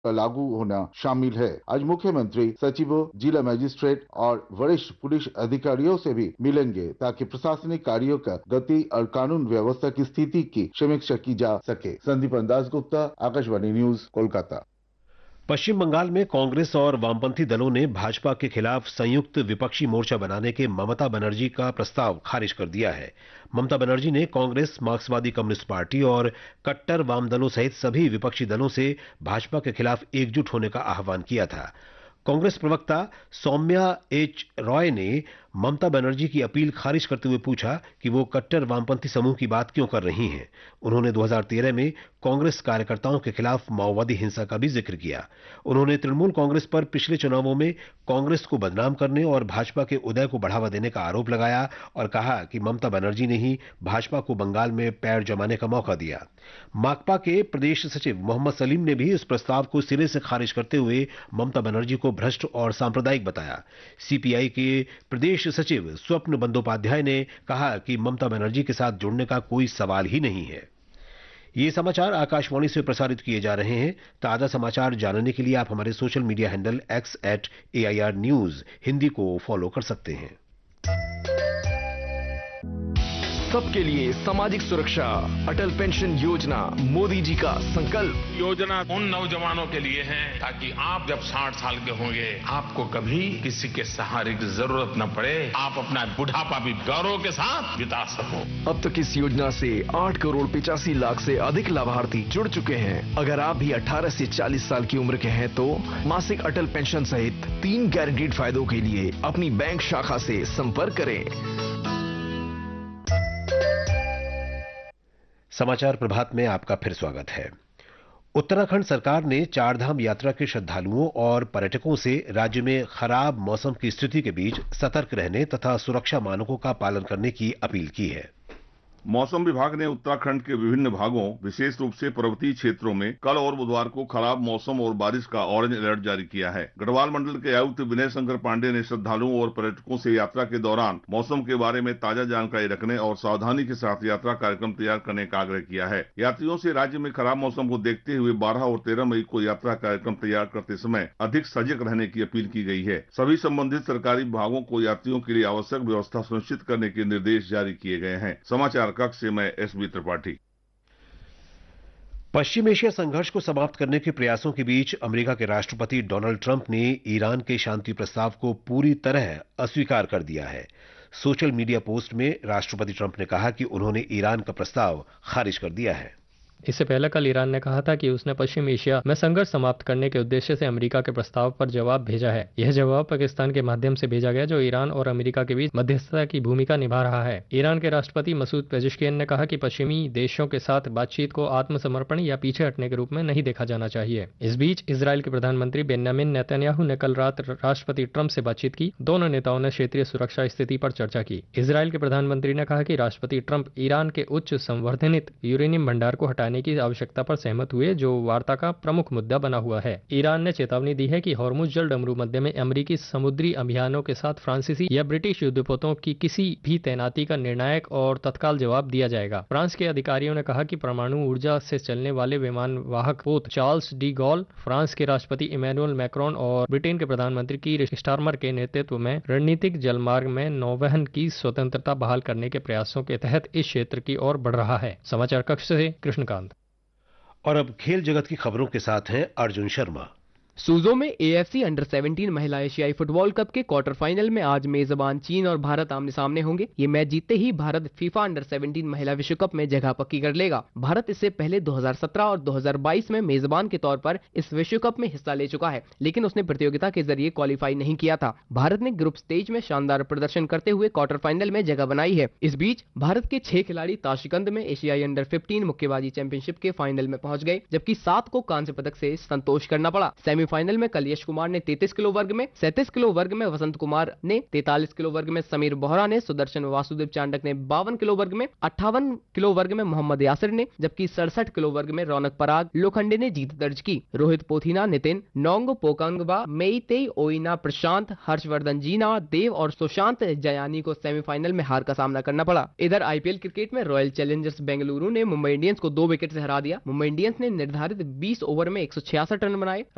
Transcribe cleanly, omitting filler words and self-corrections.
का लागू होना शामिल है। आज मुख्यमंत्री सचिवों, जिला मजिस्ट्रेट और वरिष्ठ पुलिस अधिकारियों से भी मिलेंगे ताकि प्रशासनिक कार्यों का गति और कानून व्यवस्था की स्थिति की समीक्षा की जा सके। संदीपन दासगुप्ता, आकाशवाणी न्यूज, कोलकाता। पश्चिम बंगाल में कांग्रेस और वामपंथी दलों ने भाजपा के खिलाफ संयुक्त विपक्षी मोर्चा बनाने के ममता बनर्जी का प्रस्ताव खारिज कर दिया है। ममता बनर्जी ने कांग्रेस, मार्क्सवादी कम्युनिस्ट पार्टी और कट्टर वाम दलों सहित सभी विपक्षी दलों से भाजपा के खिलाफ एकजुट होने का आह्वान किया था। कांग्रेस प्रवक्ता सौम्या एच रॉय ने ममता बनर्जी की अपील खारिज करते हुए पूछा कि वो कट्टर वामपंथी समूह की बात क्यों कर रही हैं। उन्होंने 2013 में कांग्रेस कार्यकर्ताओं के खिलाफ माओवादी हिंसा का भी जिक्र किया। उन्होंने तृणमूल कांग्रेस पर पिछले चुनावों में कांग्रेस को बदनाम करने और भाजपा के उदय को बढ़ावा देने का आरोप लगाया और कहा कि ममता बनर्जी ने ही भाजपा को बंगाल में पैर जमाने का मौका दिया। माकपा के प्रदेश सचिव मोहम्मद सलीम ने भी इस प्रस्ताव को सिरे से खारिज करते हुए ममता बनर्जी को भ्रष्ट और सांप्रदायिक बताया। सीपीआई के प्रदेश सचिव स्वप्न बंदोपाध्याय ने कहा कि ममता बनर्जी के साथ जुड़ने का कोई सवाल ही नहीं है। ये समाचार आकाशवाणी से प्रसारित किए जा रहे हैं। ताजा समाचार जानने के लिए आप हमारे social media handle x@AIR News Hindi को फॉलो कर सकते हैं। सबके लिए सामाजिक सुरक्षा, अटल पेंशन योजना मोदी जी का संकल्प। योजना उन नौजवानों के लिए है ताकि आप जब 60 साल के होंगे आपको कभी किसी के सहारे की जरूरत न पड़े, आप अपना बुढ़ापा भी गौरव के साथ बिता सको। अब तक इस योजना से 8 करोड़ 85 लाख से अधिक लाभार्थी जुड़ चुके हैं। अगर आप भी 18 से 40 साल की उम्र के हैं तो मासिक अटल पेंशन सहित 3 गारंटीड फायदों के लिए अपनी बैंक शाखा से संपर्क करें। समाचार प्रभात में आपका फिर स्वागत है। उत्तराखंड सरकार ने चारधाम यात्रा के श्रद्धालुओं और पर्यटकों से राज्य में खराब मौसम की स्थिति के बीच सतर्क रहने तथा सुरक्षा मानकों का पालन करने की अपील की है। मौसम विभाग ने उत्तराखंड के विभिन्न भागों, विशेष रूप से पर्वतीय क्षेत्रों में कल और बुधवार को खराब मौसम और बारिश का ऑरेंज अलर्ट जारी किया है। गढ़वाल मंडल के आयुक्त विनय शंकर पांडे ने श्रद्धालुओं और पर्यटकों से यात्रा के दौरान मौसम के बारे में ताजा जानकारी रखने और सावधानी के साथ यात्रा कार्यक्रम तैयार करने का आग्रह किया है। यात्रियों से राज्य में खराब मौसम को देखते हुए 12 और 13 मई को यात्रा कार्यक्रम तैयार करते समय अधिक सजग रहने की अपील की गई है। सभी संबंधित सरकारी विभागों को यात्रियों के लिए आवश्यक व्यवस्था सुनिश्चित करने के निर्देश जारी किए गए हैं। समाचार कक्ष से मैं एसबी त्रिपाठी। पश्चिम एशिया संघर्ष को समाप्त करने के प्रयासों के बीच अमेरिका के राष्ट्रपति डोनाल्ड ट्रंप ने ईरान के शांति प्रस्ताव को पूरी तरह अस्वीकार कर दिया है। सोशल मीडिया पोस्ट में राष्ट्रपति ट्रंप ने कहा कि उन्होंने ईरान का प्रस्ताव खारिज कर दिया है। इससे पहले कल ईरान ने कहा था कि उसने पश्चिम एशिया में संघर्ष समाप्त करने के उद्देश्य से अमेरिका के प्रस्ताव पर जवाब भेजा है। यह जवाब पाकिस्तान के माध्यम से भेजा गया, जो ईरान और अमेरिका के बीच मध्यस्थता की भूमिका निभा रहा है। ईरान के राष्ट्रपति मसूद पेजेश्कियन ने कहा कि पश्चिमी देशों के साथ बातचीत को आत्मसमर्पण या पीछे हटने के रूप में नहीं देखा जाना चाहिए। इस बीच इजरायल के प्रधानमंत्री बेन्यामिन नेतन्याहू ने कल रात राष्ट्रपति ट्रंप से बातचीत की। दोनों नेताओं ने क्षेत्रीय सुरक्षा स्थिति पर चर्चा की। इजरायल के प्रधानमंत्री ने कहा कि राष्ट्रपति ट्रंप ईरान के उच्च संवर्धनित यूरेनियम भंडार को हटाने की आवश्यकता पर सहमत हुए, जो वार्ता का प्रमुख मुद्दा बना हुआ है। ईरान ने चेतावनी दी है कि हॉर्मुज जल डमरू मध्य में अमेरिकी समुद्री अभियानों के साथ फ्रांसीसी या ब्रिटिश युद्धपोतों की किसी भी तैनाती का निर्णायक और तत्काल जवाब दिया जाएगा। फ्रांस के अधिकारियों ने कहा कि परमाणु ऊर्जा से चलने वाले विमान वाहक पोत चार्ल्स डी गॉल, फ्रांस के राष्ट्रपति इमैनुअल मैक्रोन और ब्रिटेन के प्रधानमंत्री कीर स्टारमर के नेतृत्व में रणनीतिक जलमार्ग में नौवहन की स्वतंत्रता बहाल करने के प्रयासों के तहत इस क्षेत्र की ओर बढ़ रहा है। समाचार कक्ष से कृष्णकांत। और अब खेल जगत की खबरों के साथ हैं अर्जुन शर्मा। सूजो में एएफसी अंडर 17 महिला एशियाई फुटबॉल कप के क्वार्टर फाइनल में आज मेजबान चीन और भारत आमने सामने होंगे। ये मैच जीतते ही भारत फीफा अंडर 17 महिला विश्व कप में जगह पक्की कर लेगा। भारत इससे पहले 2017 और 2022 में मेजबान के तौर पर इस विश्व कप में हिस्सा ले चुका है, लेकिन उसने प्रतियोगिता के जरिए क्वालिफाई नहीं किया था। भारत ने ग्रुप स्टेज में शानदार प्रदर्शन करते हुए क्वार्टर फाइनल में जगह बनाई है। इस बीच भारत के 6 खिलाड़ी ताशकंद में एशियाई अंडर 15 मुक्केबाजी चैंपियनशिप के फाइनल में पहुंच गए, जबकि 7 को कांस्य पदक से संतोष करना पड़ा। सेमीफाइनल में कल यश कुमार ने 33 किलो वर्ग में, 37 किलो वर्ग में वसंत कुमार ने, 43 किलो वर्ग में समीर बोहरा ने, सुदर्शन वासुदेव चांडक ने 52 किलो वर्ग में, 58 किलो वर्ग में मोहम्मद यासिर ने, जबकि 67 किलो वर्ग में रौनक पराग लोखंडे ने जीत दर्ज की। रोहित पोथीना, नितिन नोंग पोकांगबा, मेईतेई ओइना, प्रशांत, हर्षवर्धन जीना, देव और सुशांत जयानी को सेमीफाइनल में हार का सामना करना पड़ा। इधर आईपीएल क्रिकेट में रॉयल चैलेंजर्स बेंगलुरु ने मुंबई इंडियंस को 2 विकेट से हरा दिया। मुंबई इंडियंस ने निर्धारित 20 ओवर में 166 रन बनाए।